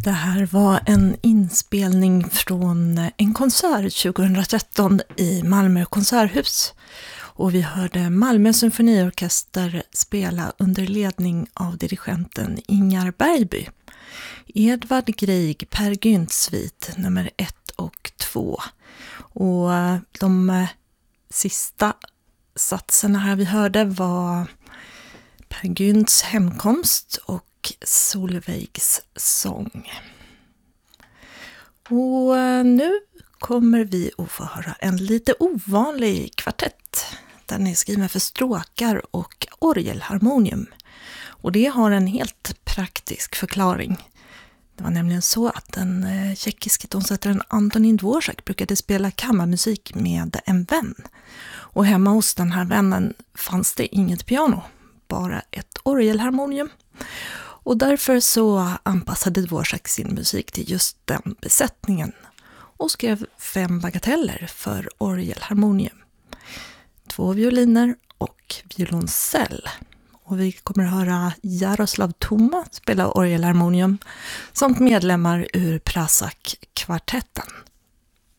Det här var en inspelning från en konsert 2013 i Malmö konserthus. Och vi hörde Malmö symfoniorkester spela under ledning av dirigenten Ingar Bergby. Edvard Grieg, Per Gynt-svit nummer 1 och 2. Och de sista satserna här vi hörde var Per Gynts hemkomst och Solveigs sång. Och nu kommer vi att få höra en lite ovanlig kvartett. Den är skriven för stråkar och orgelharmonium. Och det har en helt praktisk förklaring. Det var nämligen så att den tjeckiske tonsättaren Antonín Dvořák brukade spela kammarmusik med en vän. Och hemma hos den här vännen fanns det inget piano, bara ett orgelharmonium. Och därför så anpassade Dvořák sin musik till just den besättningen och skrev 5 bagateller för orgelharmonium. 2 violiner och violoncell. Och vi kommer att höra Jaroslav Toma spela orgelharmonium samt medlemmar ur Prasak-kvartetten.